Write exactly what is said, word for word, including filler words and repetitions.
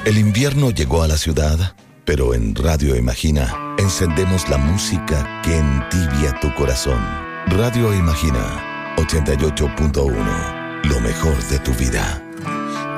El invierno llegó a la ciudad, pero en Radio Imagina encendemos la música que entibia tu corazón. Radio Imagina, ochenta y ocho punto uno, lo mejor de tu vida.